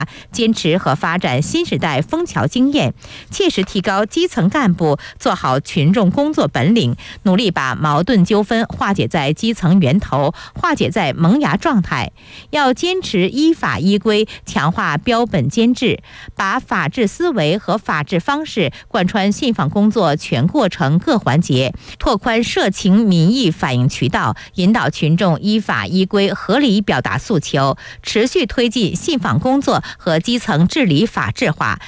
坚持和发展新时代枫桥经验，切实提高基层干部做好群众工作本领，努力把矛盾纠纷化解在基层源头，化解在萌芽状态。要坚持依法依规，强化标本兼治，把法治思维和法治方式贯穿信访工作全过程各环节，拓宽社情民意反映渠道，引导群众依法依规合理表达诉求，持续推进信访工作和基层治理法治化，